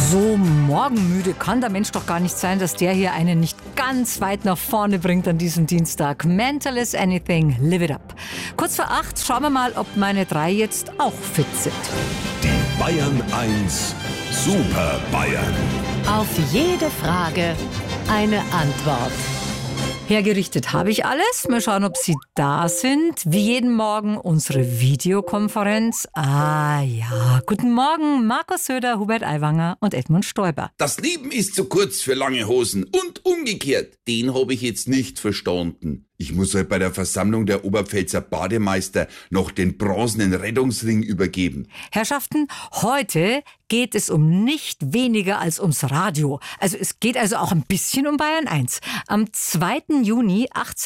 So morgenmüde kann der Mensch doch gar nicht sein, dass der hier einen nicht ganz weit nach vorne bringt an diesem Dienstag. Mental is anything, live it up. Kurz vor 8 schauen wir mal, ob meine 3 jetzt auch fit sind. Die Bayern 1 Super Bayern. Auf jede Frage eine Antwort. Hergerichtet habe ich alles. Mal schauen, ob Sie da sind. Wie jeden Morgen unsere Videokonferenz. Ah ja, guten Morgen Markus Söder, Hubert Aiwanger und Edmund Stoiber. Das Leben ist zu kurz für lange Hosen und umgekehrt. Den habe ich jetzt nicht verstanden. Ich muss heute bei der Versammlung der Oberpfälzer Bademeister noch den bronzenen Rettungsring übergeben. Herrschaften, heute geht es um nicht weniger als ums Radio. Also es geht also auch ein bisschen um Bayern 1. Am 2. Juni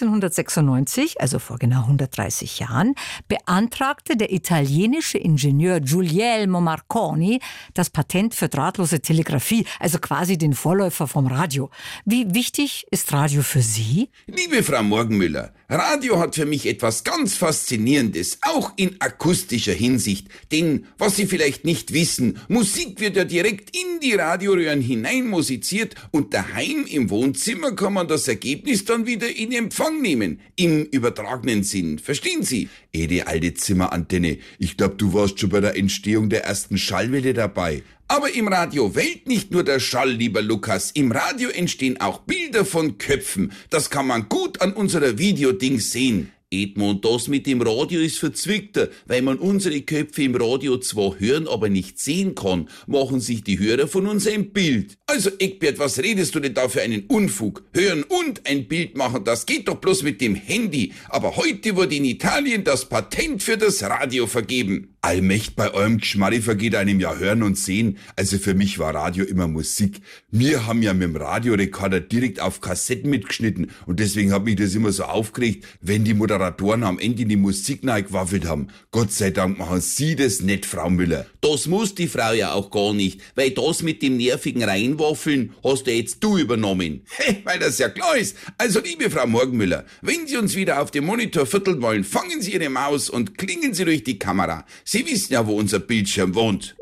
1896, also vor genau 130 Jahren, beantragte der italienische Ingenieur Guglielmo Marconi das Patent für drahtlose Telegrafie, also quasi den Vorläufer vom Radio. Wie wichtig ist Radio für Sie? Liebe Frau Morgenmüller, Radio hat für mich etwas ganz Faszinierendes, auch in akustischer Hinsicht. Denn, was Sie vielleicht nicht wissen, Musik wird ja direkt in die Radioröhren hinein musiziert und daheim im Wohnzimmer kann man das Ergebnis dann wieder in Empfang nehmen. Im übertragenen Sinn. Verstehen Sie? Die alte Zimmerantenne. Ich glaube, du warst schon bei der Entstehung der ersten Schallwelle dabei. Aber im Radio wählt nicht nur der Schall, lieber Lukas. Im Radio entstehen auch Bilder von Köpfen. Das kann man gut an unserer Videodings sehen. Edmund, das mit dem Radio ist verzwickter, weil man unsere Köpfe im Radio zwar hören, aber nicht sehen kann, machen sich die Hörer von uns ein Bild. Also Eckbert, was redest du denn da für einen Unfug? Hören und ein Bild machen, das geht doch bloß mit dem Handy. Aber heute wurde in Italien das Patent für das Radio vergeben. Allmächt, bei eurem Geschmarri vergeht einem ja Hören und Sehen. Also für mich war Radio immer Musik. Wir haben ja mit dem Radiorekorder direkt auf Kassetten mitgeschnitten und deswegen hat mich das immer so aufgeregt, wenn die Moderatoren am Ende die Musik reingewaffelt haben. Gott sei Dank machen Sie das nicht, Frau Müller. Das muss die Frau ja auch gar nicht, weil das mit dem nervigen Reinwaffeln hast ja jetzt du übernommen. Weil das ja klar ist. Also liebe Frau Morgenmüller, wenn Sie uns wieder auf dem Monitor vierteln wollen, fangen Sie Ihre Maus und klingen Sie durch die Kamera. Sie wissen ja, wo unser Bildschirm wohnt.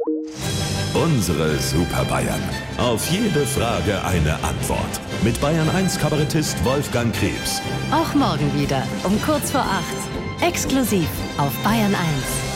Unsere Super Bayern. Auf jede Frage eine Antwort. Mit Bayern 1 Kabarettist Wolfgang Krebs. Auch morgen wieder um kurz vor 8. Exklusiv auf Bayern 1.